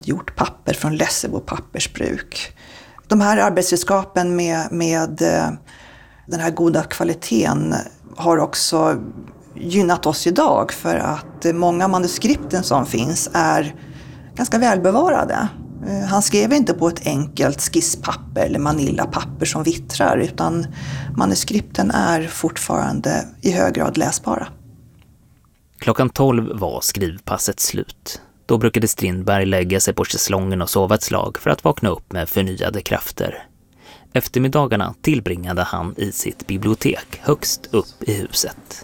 gjort papper från Lessebo pappersbruk. De här arbetsredskapen med den här goda kvaliteten har också gynnat oss idag, för att många manuskripten som finns är ganska välbevarade. Han skrev inte på ett enkelt skisspapper eller manillapapper som vittrar, utan manuskripten är fortfarande i hög grad läsbara. 12:00 var skrivpasset slut. Då brukade Strindberg lägga sig på schäslongen och sova ett slag för att vakna upp med förnyade krafter. Eftermiddagarna tillbringade han i sitt bibliotek högst upp i huset.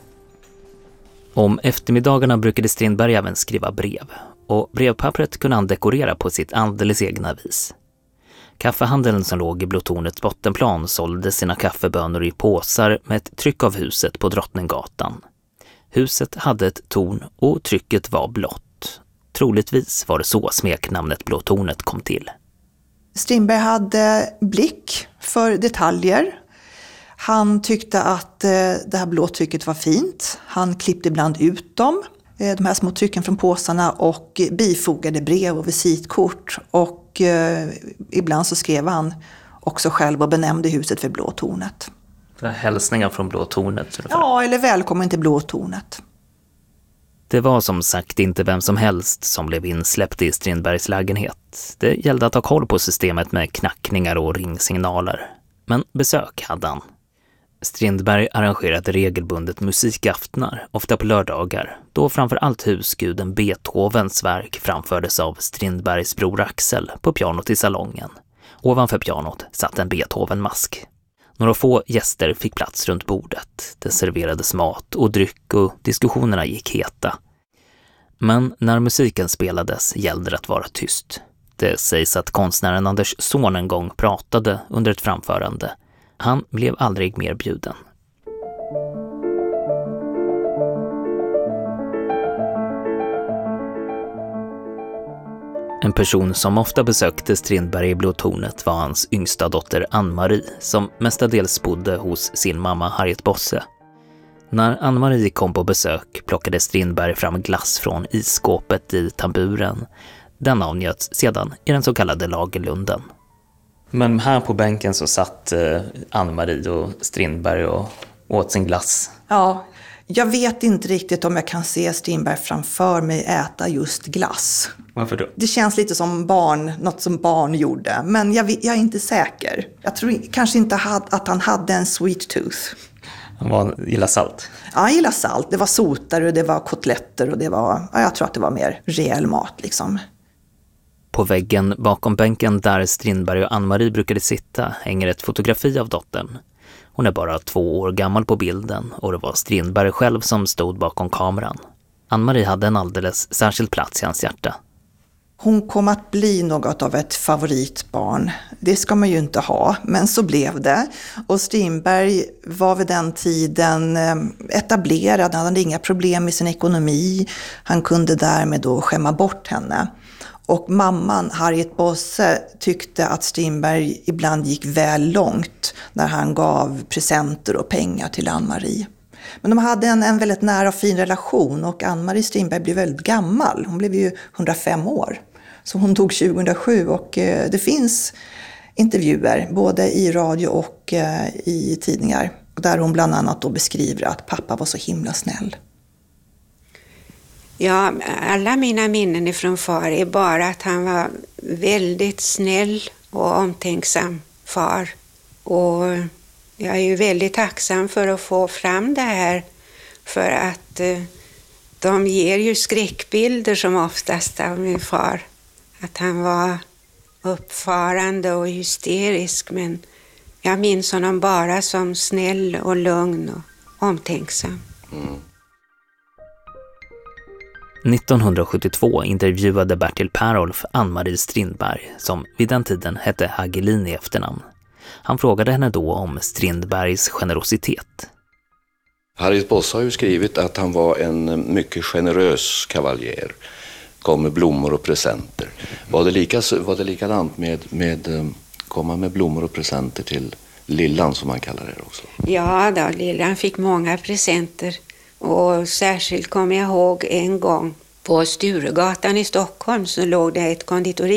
Om eftermiddagarna brukade Strindberg även skriva brev, och brevpappret kunde han dekorera på sitt alldeles egna vis. Kaffehandeln som låg i Blåtornets bottenplan sålde sina kaffebönor i påsar med ett tryck av huset på Drottninggatan. Huset hade ett torn och trycket var blått. Troligtvis var det så smeknamnet Blåtornet kom till. Strindberg hade blick för detaljer. Han tyckte att det här blåtrycket var fint. Han klippte ibland ut dem, de här små trycken från påsarna, och bifogade brev och visitkort. Och ibland så skrev han också själv och benämnde huset för Blåtornet. Hälsningar från Blåtornet? Ja, eller välkommen till Blåtornet. Det var som sagt inte vem som helst som blev insläppt i Strindbergs lägenhet. Det gällde att ha koll på systemet med knackningar och ringsignaler. Men besök hade han. Strindberg arrangerade regelbundet musikaftnar, ofta på lördagar, då framförallt husguden Beethovens verk framfördes av Strindbergs bror Axel på pianot i salongen. Ovanför pianot satt en Beethoven-mask. Några få gäster fick plats runt bordet. Det serverades mat och dryck och diskussionerna gick heta. Men när musiken spelades gällde det att vara tyst. Det sägs att konstnären Anders Zorn en gång pratade under ett framförande. Han blev aldrig mer bjuden. En person som ofta besökte Strindberg i Blåtornet var hans yngsta dotter Ann-Marie, som mestadels bodde hos sin mamma Harriet Bosse. När Ann-Marie kom på besök plockade Strindberg fram glass från isskåpet i tamburen. Den avnjöts sedan i den så kallade Lagerlunden. Men här på bänken så satt Ann-Marie och Strindberg och åt sin glass. Ja, jag vet inte riktigt om jag kan se Strindberg framför mig äta just glass. Varför då? Det känns lite som barn, något som barn gjorde. Men jag är inte säker. Jag tror kanske inte att han hade en sweet tooth. Han gillar salt? Ja, han gillar salt. Det var sotare och det var kotletter och det var, jag tror att det var mer rejäl mat liksom. På väggen bakom bänken där Strindberg och Ann-Marie brukade sitta hänger ett fotografi av dottern. Hon är bara 2 år gammal på bilden och det var Strindberg själv som stod bakom kameran. Ann-Marie hade en alldeles särskild plats i hans hjärta. Hon kom att bli något av ett favoritbarn. Det ska man ju inte ha, men så blev det. Och Strindberg var vid den tiden etablerad. Han hade inga problem med sin ekonomi. Han kunde därmed då skämma bort henne. Och mamman, Harriet Bosse, tyckte att Strindberg ibland gick väl långt när han gav presenter och pengar till Ann-Marie. Men de hade en väldigt nära och fin relation och Ann-Marie Strindberg blev väldigt gammal. Hon blev ju 105 år. Så hon dog 2007 och det finns intervjuer både i radio och i tidningar där hon bland annat då beskriver att pappa var så himla snäll. Ja, alla mina minnen ifrån far är bara att han var väldigt snäll och omtänksam far. Och jag är ju väldigt tacksam för att få fram det här för att de ger ju skräckbilder som oftast av min far. Att han var uppfarande och hysterisk, men jag minns honom bara som snäll och lugn och omtänksam. 1972 intervjuade Bertil Perolf Ann-Marie Strindberg, som vid den tiden hette Hagelin i efternamn. Han frågade henne då om Strindbergs generositet. Harriet Bosse har ju skrivit att han var en mycket generös kavaljer. Kom med blommor och presenter. Var det likadant med komma med blommor och presenter till Lillan som man kallar det också? Ja då, Lillan fick många presenter. Och särskilt kommer jag ihåg en gång På Sturegatan i Stockholm så låg det ett konditori